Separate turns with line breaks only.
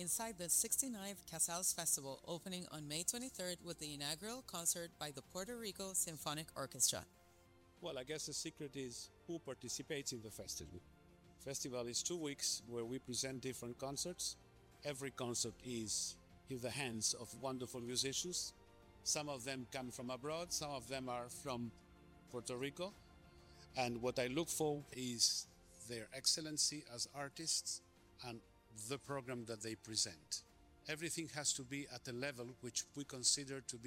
inside the 69th Casals Festival opening on May 23rd with the inaugural concert by the Puerto Rico Symphonic Orchestra.
Well, I guess the secret is who participates in the festival. Festival is 2 weeks where we present different concerts. Every concert is in the hands of wonderful musicians. Some of them come from abroad, some of them are from Puerto Rico. And what I look for is their excellency as artists and the program that they present. Everything has to be at a level which we consider to be